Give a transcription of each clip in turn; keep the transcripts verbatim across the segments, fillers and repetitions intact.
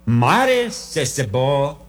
Mare se cebó.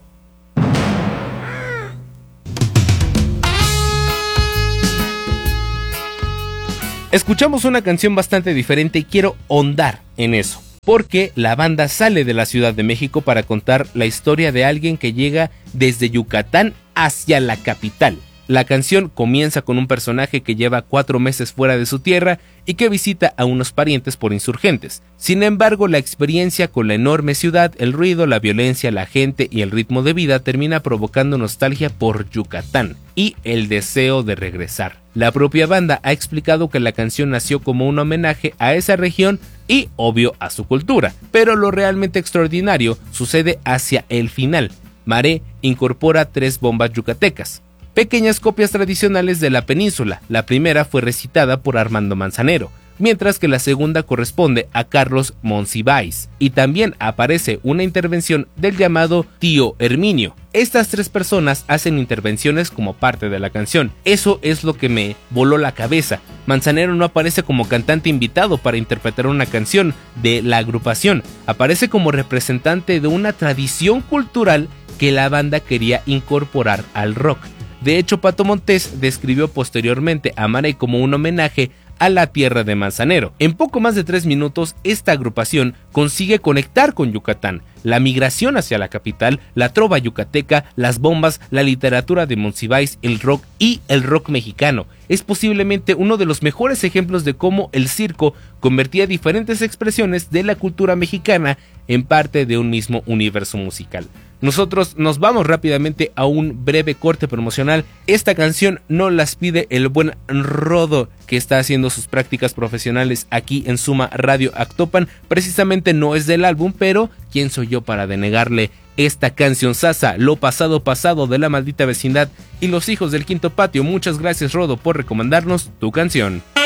Escuchamos una canción bastante diferente y quiero ahondar en eso, porque la banda sale de la Ciudad de México para contar la historia de alguien que llega desde Yucatán hacia la capital. La canción comienza con un personaje que lleva cuatro meses fuera de su tierra y que visita a unos parientes por insurgentes. Sin embargo, la experiencia con la enorme ciudad, el ruido, la violencia, la gente y el ritmo de vida termina provocando nostalgia por Yucatán y el deseo de regresar. La propia banda ha explicado que la canción nació como un homenaje a esa región y, obvio, a su cultura. Pero lo realmente extraordinario sucede hacia el final. Maré incorpora tres bombas yucatecas, pequeñas copias tradicionales de la península. La primera fue recitada por Armando Manzanero, mientras que la segunda corresponde a Carlos Monsiváis, y también aparece una intervención del llamado Tío Herminio. Estas tres personas hacen intervenciones como parte de la canción. Eso es lo que me voló la cabeza. Manzanero no aparece como cantante invitado para interpretar una canción de la agrupación, aparece como representante de una tradición cultural que la banda quería incorporar al rock. De hecho, Pato Montés describió posteriormente a Maré como un homenaje a la tierra de Manzanero. En poco más de tres minutos, esta agrupación consigue conectar con Yucatán, la migración hacia la capital, la trova yucateca, las bombas, la literatura de Monsiváis, el rock y el rock mexicano. Es posiblemente uno de los mejores ejemplos de cómo el circo convertía diferentes expresiones de la cultura mexicana en parte de un mismo universo musical. Nosotros nos vamos rápidamente a un breve corte promocional. Esta canción no las pide el buen Rodo, que está haciendo sus prácticas profesionales aquí en Suma Radio Actopan. Precisamente no es del álbum, pero ¿quién soy yo para denegarle esta canción sasa? Lo pasado pasado de La Maldita Vecindad y Los Hijos del Quinto Patio. Muchas gracias, Rodo, por recomendarnos tu canción.